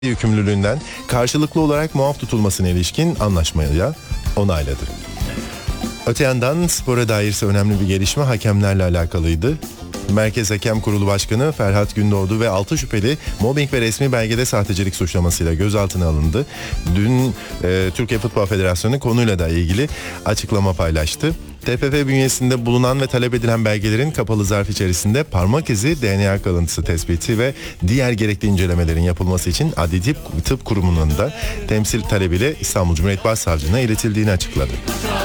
yükümlülüğünden karşılıklı olarak muaf tutulmasına ilişkin anlaşmayla onayladı. Öte yandan spora dair önemli bir gelişme hakemlerle alakalıydı. Merkez Hakem Kurulu Başkanı Ferhat Gündoğdu ve 6 şüpheli mobbing ve resmi belgede sahtecilik suçlamasıyla gözaltına alındı. Dün Türkiye Futbol Federasyonu konuyla da ilgili açıklama paylaştı. TFF bünyesinde bulunan ve talep edilen belgelerin kapalı zarf içerisinde parmak izi, DNA kalıntısı tespiti ve diğer gerekli incelemelerin yapılması için Adli Tıp Kurumu'nun da temsil talebiyle İstanbul Cumhuriyet Başsavcılığına iletildiğini açıkladı.